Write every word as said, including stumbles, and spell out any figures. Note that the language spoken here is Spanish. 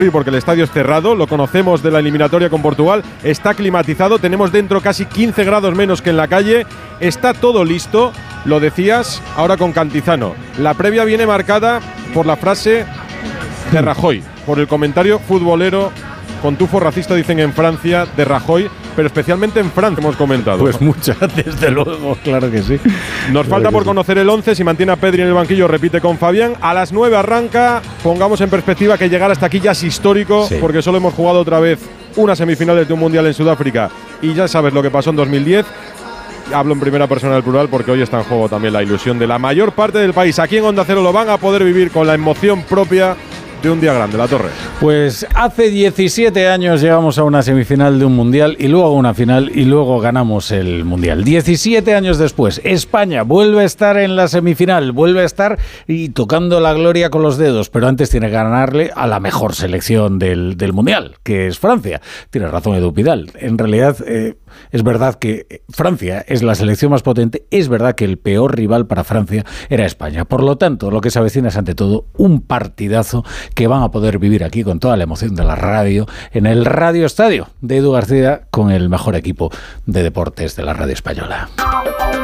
porque el estadio es cerrado, lo conocemos de la eliminatoria con Portugal, está climatizado, tenemos dentro casi quince grados menos que en la calle, está todo listo, lo decías, ahora con Cantizano. La previa viene marcada por la frase de Rajoy, por el comentario futbolero con tufo racista, dicen en Francia, de Rajoy, pero especialmente en Francia hemos comentado. Pues muchas, desde luego, claro que sí. Nos claro falta por sí. conocer el once, si mantiene a Pedri en el banquillo, repite con Fabián. A las nueve arranca, pongamos en perspectiva que llegar hasta aquí ya es histórico, sí. porque solo hemos jugado otra vez una semifinal de un mundial en Sudáfrica y ya sabes lo que pasó en dos mil diez. Hablo en primera persona del plural porque hoy está en juego también la ilusión de la mayor parte del país. Aquí en Onda Cero lo van a poder vivir con la emoción propia de un día grande, La Torre. Pues hace diecisiete años llegamos a una semifinal de un mundial y luego a una final y luego ganamos el mundial. diecisiete años después, España vuelve a estar en la semifinal, vuelve a estar y tocando la gloria con los dedos, pero antes tiene que ganarle a la mejor selección del, del mundial, que es Francia. Tiene razón Edu Pidal. En realidad eh, es verdad que Francia es la selección más potente, es verdad que el peor rival para Francia era España. Por lo tanto, lo que se avecina es ante todo un partidazo que van a poder vivir aquí con toda la emoción de la radio, en el Radio Estadio de Edu García, con el mejor equipo de deportes de la radio española.